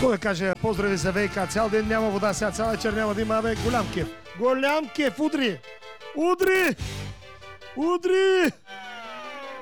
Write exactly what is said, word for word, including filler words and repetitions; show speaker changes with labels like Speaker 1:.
Speaker 1: Какво да кажа, поздрави за ВК, цял ден няма вода, сега цяла вечер няма да има, бе, голям кеф. Голям кеф, удри! Удри! Удри!